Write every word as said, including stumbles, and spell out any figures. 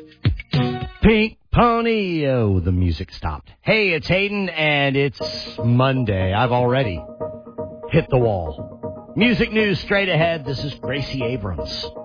Pink Pony. Oh, the music stopped. Hey, it's Hayden, and it's Monday. I've already hit the wall. Music news straight ahead. This is Gracie Abrams.